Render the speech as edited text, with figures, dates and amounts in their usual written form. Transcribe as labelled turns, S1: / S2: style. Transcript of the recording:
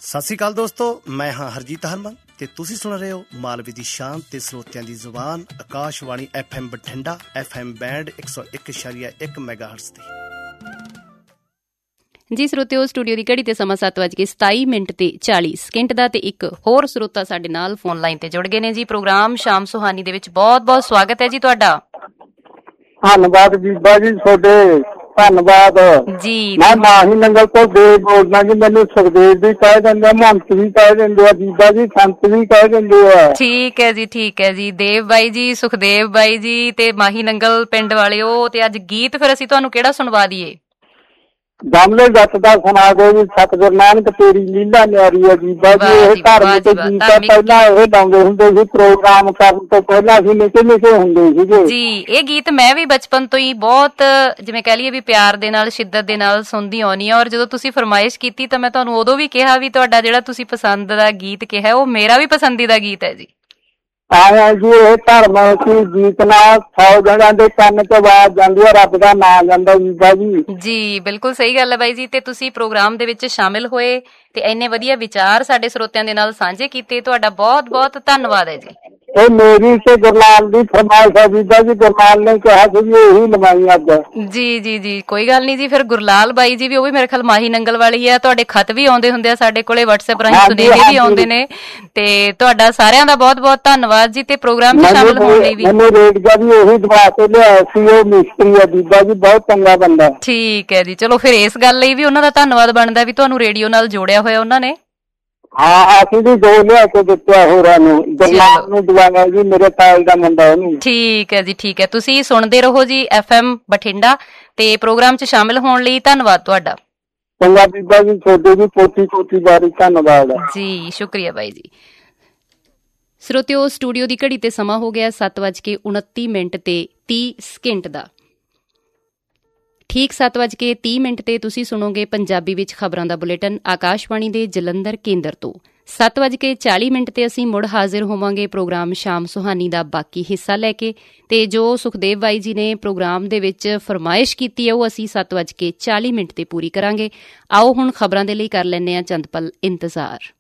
S1: ਸਤਿ ਸ਼੍ਰੀ ਅਕਾਲ ਦੋਸਤੋ, ਮੈਂ ਹਾਂ ਹਰਜੀਤ ਹਰਮਨ ਤੇ ਤੁਸੀਂ ਸੁਣ ਰਹੇ ਹੋ ਮਾਲਵੇ ਦੀ ਸ਼ਾਨ ਤੇ ਸਰੋਤਿਆਂ ਦੀ ਜ਼ੁਬਾਨ Akashvani FM Bathinda FM band 101.1 ਮੈਗਾਹਰਟਜ਼ ਤੇ।
S2: ਜੀ ਸਰੋਤਿਓ, ਸਟੂਡੀਓ ਦੀ ਘੜੀ ਤੇ ਸਮਾਂ 7:27 ਤੇ 40 ਸਕਿੰਟ ਦਾ ਤੇ ਇੱਕ ਹੋਰ ਸਰੋਤਾ ਸਾਡੇ ਨਾਲ ਫੋਨ ਲਾਈਨ ਤੇ ਜੁੜ ਗਏ ਨੇ ਜੀ। ਪ੍ਰੋਗਰਾਮ ਸ਼ਾਮ ਸੁਹਾਨੀ ਦੇ ਵਿੱਚ ਬਹੁਤ ਬਹੁਤ ਸਵਾਗਤ ਹੈ ਜੀ ਤੁਹਾਡਾ।
S3: ਧੰਨਵਾਦ ਬੀਬਾ ਜੀ ਤੁਹਾਡੇ, ਧੰਨਵਾਦ ਜੀ। ਮੈਂ ਮਾਹੀ ਨੰਗਲ ਤੋਂ ਦੇਵ ਬੋਲਦਾ ਜੀ। ਮੈਨੂੰ ਸੁਖਦੇਵ ਵੀ ਕਹਿ ਦਿੰਦੇ ਆ, ਮਹੰਤ ਵੀ ਕਹਿ ਦਿੰਦੇ ਆ, ਬੀਬਾ ਜੀ ਸੰਤ ਵੀ ਕਹਿ ਦਿੰਦੇ ਆ।
S2: ਠੀਕ ਹੈ ਜੀ, ਠੀਕ ਹੈ ਜੀ। ਦੇਵ ਬਾਈ ਜੀ, ਸੁਖਦੇਵ ਬਾਈ ਜੀ ਤੇ ਮਾਹੀ ਨੰਗਲ ਪਿੰਡ ਵਾਲਿਓ। ਤੇ ਅੱਜ ਗੀਤ ਫਿਰ ਅਸੀਂ ਤੁਹਾਨੂੰ ਕਿਹੜਾ ਸੁਣਵਾ ਦਈਏ?
S3: ਗਮਲੇ ਜੱਟ ਦਾ ਸੁਣਾ ਦਿਓ ਜੀ। ਸਤਿਗੁਰੂ ਨਾਨਕ ਤੇਰੀ ਲੀਲਾ ਨਿਆਰੀ ਹੈ ਬੀਬਾ ਜੀ। ਇਹ ਧਾਰਮਿਕ ਗੀਤ ਆ, ਪਹਿਲਾਂ ਇਹ ਲਾਉਂਦੇ ਹੁੰਦੇ ਸੀ ਪ੍ਰੋਗਰਾਮ ਕਰਨ ਤੋਂ ਪਹਿਲਾਂ। ਅਸੀਂ ਨਿੱਕੇ ਹੁੰਦੇ ਸੀਗੇ
S2: ਜੀ। ਇਹ ਗੀਤ ਮੈਂ ਵੀ ਬਚਪਨ ਤੋਂ ਹੀ ਬਹੁਤ, ਜਿਵੇਂ ਕਹਿ ਲਈਏ ਵੀ ਪਿਆਰ ਦੇ ਨਾਲ, ਸ਼ਿੱਦਤ ਦੇ ਨਾਲ ਸੁਣਦੀ ਆਉਣੀ ਆ। ਔਰ ਜਦੋਂ ਤੁਸੀਂ ਫਰਮਾਇਸ਼ ਕੀਤੀ ਤਾਂ ਮੈਂ ਤੁਹਾਨੂੰ ਉਦੋਂ ਵੀ ਕਿਹਾ ਵੀ ਤੁਹਾਡਾ ਜਿਹੜਾ ਤੁਸੀਂ ਪਸੰਦ ਦਾ ਗੀਤ ਕਿਹਾ ਉਹ ਮੇਰਾ ਵੀ ਪਸੰਦੀਦਾ ਗੀਤ ਹੈ ਜੀ।
S3: ਆਇਆ ਜੀ, ਇਹ ਧਾਰਮਿਕ ਗੀਤ ਨਾਲ 100 ਜਣਿਆਂ ਦੇ ਕੰਨ ਚ ਆਵਾਜ਼ ਜਾਂਦੀ ਹੈ, ਰੱਬ ਦਾ ਨਾਂ ਜਾਂਦਾ ਬੀਬਾ ਜੀ।
S2: ਜੀ ਬਿਲਕੁਲ ਸਹੀ ਗੱਲ ਹੈ ਬਾਈ ਜੀ। ਤੇ ਤੁਸੀਂ ਪ੍ਰੋਗਰਾਮ ਦੇ ਵਿੱਚ ਸ਼ਾਮਿਲ ਹੋਏ ਤੇ ਇੰਨੇ ਵਧੀਆ ਵਿਚਾਰ ਸਾਡੇ ਸਰੋਤਿਆਂ ਦੇ ਨਾਲ ਸਾਂਝੇ ਕੀਤੇ, ਤੁਹਾਡਾ ਬਹੁਤ ਬਹੁਤ ਧੰਨਵਾਦ ਹੈ ਜੀ।
S3: ਇਹ ਮੇਰੀ ਤੇ ਗੁਰਲਾਲ ਦੀ ਫਰਮਾਇਸ਼ ਹੈ ਬੀਬਾ ਜੀ। ਗੁਰਲਾਲ ਨੇ ਕਿਹਾ ਸੀ ਵੀ ਇਹੀ ਲਵਾਈ ਅੱਜ।
S2: ਜੀ ਕੋਈ ਗੱਲ ਨਹੀਂ ਜੀ। ਫਿਰ ਗੁਰਲਾਲ ਬਾਈ ਜੀ ਵੀ, ਉਹ ਵੀ ਮੇਰੇ ਖਿਆਲ ਮਾਹੀ ਨੰਗਲ ਵਾਲੀ ਆ। ਤੁਹਾਡੇ ਖਤ ਵੀ ਆਉਂਦੇ ਹੁੰਦੇ ਆ ਸਾਡੇ ਕੋਲੇ, WhatsApp ਰਾਹੀਂ ਸੁਨੇਹੇ ਵੀ ਆਉਂਦੇ ਨੇ। ਤੇ ਤੁਹਾਡਾ ਸਾਰਿਆਂ ਦਾ ਬਹੁਤ ਬਹੁਤ ਧੰਨਵਾਦ ਜੀ। ਤੇ ਪ੍ਰੋਗਰਾਮ 'ਚ ਸ਼ਾਮਿਲ ਹੋਣ ਲਈ ਵੀ
S3: ਮੈਨੂੰ ਰੇਡੀਓ ਵੀ ਉਹੀ ਦਵਾ ਕੇ ਲਿਆਇਆ ਸੀ। ਉਹ ਮਿਸਤਰੀ ਆ ਬੀਬਾ ਜੀ, ਬਹੁਤ ਚੰਗਾ ਬੰਦਾ।
S2: ਠੀਕ ਹੈ ਜੀ। ਚਲੋ ਫਿਰ ਇਸ ਗੱਲ ਲਈ ਵੀ ਉਹਨਾਂ ਦਾ ਧੰਨਵਾਦ ਬਣਦਾ ਵੀ ਤੁਹਾਨੂੰ ਰੇਡੀਓ ਨਾਲ ਜੋੜਿਆ ਹੋਇਆ ਉਹਨਾਂ ਨੇ।
S3: ਹਾਂ, ਅਸੀਂ ਵੀ ਦੋ ਲਿਆ ਕੇ ਦਿੱਤਿਆ ਹੋਰਾਂ ਨੂੰ। ਗੁਰਲਾਲ ਨੂੰ ਦਵਾਇਆ ਜੀ, ਮੇਰੇ ਤਾਏ ਦਾ ਮੁੰਡਾ ਉਹਨੂੰ। ਠੀਕ
S2: ਹੈ ਜੀ, ਠੀਕ ਹੈ। ਤੁਸੀਂ ਸੁਣਦੇ ਰਹੋ ਜੀ FM ਬਠਿੰਡਾ ਤੇ ਪ੍ਰੋਗਰਾਮ 'ਚ ਸ਼ਾਮਿਲ ਹੋਣ ਲਈ ਧੰਨਵਾਦ ਤੁਹਾਡਾ।
S3: ਚੰਗਾ ਬੀਬਾ ਜੀ, ਤੁਹਾਡੇ ਵੀ ਕੋਟੀ ਵਾਰੀ ਧੰਨਵਾਦ
S2: ਜੀ। ਸ਼ੁਕਰੀਆ ਬਾਈ ਜੀ। ਸਰੋਤਿਓ, ਸਟੂਡੀਓ ਦੀ ਘੜੀ ਤੇ ਸਮਾਂ ਹੋ ਗਿਆ 7:29 ਤੇ 30 ਸਕਿੰਟ ਦਾ। ਠੀਕ 7:30 ਤੇ ਤੁਸੀਂ ਸੁਣੋਗੇ ਪੰਜਾਬੀ ਵਿੱਚ ਖਬਰਾਂ ਦਾ ਬੁਲੇਟਿਨ ਆਕਾਸ਼ਵਾਣੀ ਦੇ ਜਲੰਧਰ ਕੇਂਦਰ ਤੋਂ। 7:40 ਤੇ ਅਸੀਂ ਮੁੜ ਹਾਜ਼ਰ ਹੋਵਾਂਗੇ ਪ੍ਰੋਗਰਾਮ ਸ਼ਾਮ ਸੁਹਾਨੀ ਦਾ ਬਾਕੀ ਹਿੱਸਾ ਲੈ ਕੇ। ਤੇ ਜੋ ਸੁਖਦੇਵ ਬਾਈ ਜੀ ਨੇ ਪ੍ਰੋਗਰਾਮ ਦੇ ਵਿੱਚ ਫਰਮਾਇਸ਼ ਕੀਤੀ ਹੈ ਉਹ ਅਸੀਂ 7:40 ਤੇ ਪੂਰੀ ਕਰਾਂਗੇ। ਆਓ ਹੁਣ ਖਬਰਾਂ ਦੇ ਲਈ ਕਰ ਲੈਂਦੇ ਹਾਂ ਚੰਦ ਪਲ ਇੰਤਜ਼ਾਰ।